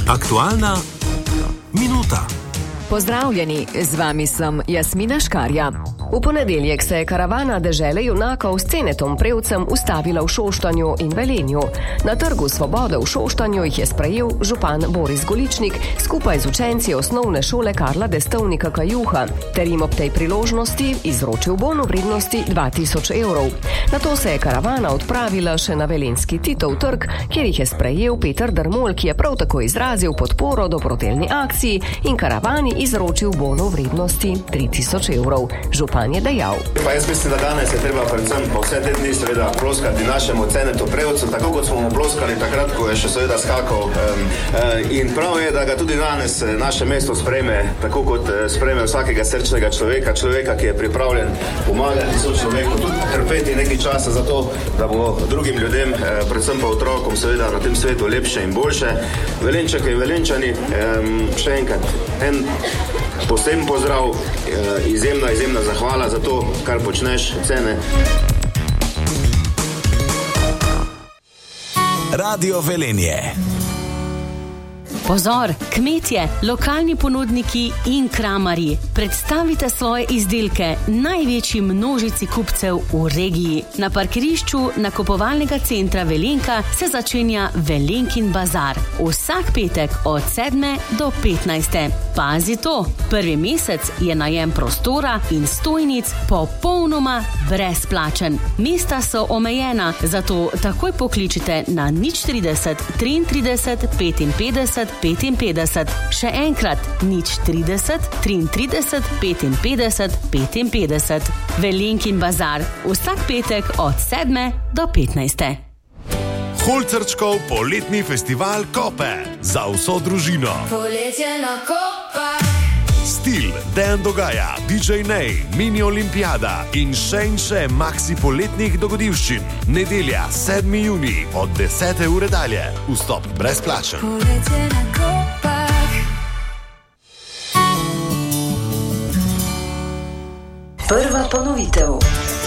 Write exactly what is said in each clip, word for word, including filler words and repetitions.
Aktualna minuta. Pozdravljeni, z vami sem Jasmina Škarja. V ponedeljek se je karavana Dežele junakov s Cenetom Prevcem ustavila v Šoštanju in Velenju. Na Trgu Svobode v Šoštanju jih je sprejel župan Boris Goličnik skupaj z učenci osnovne šole Karla Destovnika Kajuha ter jim ob tej priložnosti izročil bon v vrednosti dva tisoč evrov. Nato se je karavana odpravila še na Velenjski Titov trg, kjer jih je sprejel Peter Drmol, ki je prav tako izrazil podporo dobrodelni akciji in karavani izročil bon v vrednosti tri tisoč evrov. Župan je dejal. Pa jaz mislim, da danes je treba predvsem po vse te dni seveda ploskati našemu Cenetu Prevcu, tako kot smo mu ploskali takrat, ko je še seveda skakal. In prav je, da ga tudi danes naše mesto sprejme, tako kot sprejme vsakega srčnega človeka, človeka, ki je pripravljen pomagati sočloveku, tudi trpeti nekaj časa za to, da bo drugim ljudem, predvsem pa otrokom seveda na tem svetu lepše in boljše. Velenčake in Velenčani, še enkrat, en poseben pozdrav, izjemna, izjemna zahvala za to, kar počneš, Cene. Radio Velenje. Pozor, kmetje, lokalni ponudniki in kramarji, predstavite svoje izdelke največji množici kupcev v regiji. Na parkirišču nakupovalnega centra Velenka se začenja Velenkin bazar. Vsak petek od sedme do petnajste. Pazi to, prvi mesec je najem prostora in stojnic popolnoma brezplačen. Mesta so omejena, zato takoj pokličite na nič trideset, triintrideset, petinpetdeset, petinpetdeset. Še enkrat, nič trideset, triintrideset, petinpetdeset, petinpetdeset. Velenkin bazar, vsak petek od sedme do petnajste. Holcerčkov poletni festival Kope za vso družino. Poletje na Kopah. Stil, Dejan Dogaja, D J Nej, Mini Olimpijada in še in še maksi poletnih dogodivščin. Nedelja, sedmi junij od desete ure dalje. Vstop brezplačen. Poletje na Kopah. Prva ponovitev.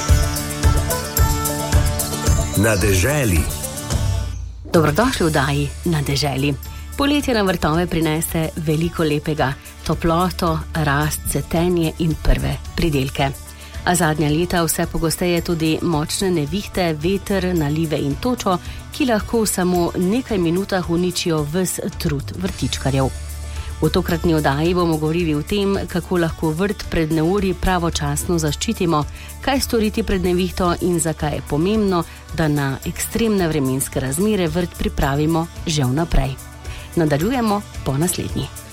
Na deželi. Dobrodošli v daji Na deželi. Poletje nam vrtove prinese veliko lepega, toploto, rast, cvetenje in prve pridelke. A zadnja leta vse pogosteje tudi močne nevihte, veter, nalive in točo, ki lahko v samo nekaj minutah uničijo ves trud vrtičkarjev. V tokratni oddaji bomo govorili o tem, kako lahko vrt pred neurji pravočasno zaščitimo, kaj storiti pred nevihto in zakaj je pomembno, da na ekstremne vremenske razmere vrt pripravimo že vnaprej. Nadaljujemo po naslednji.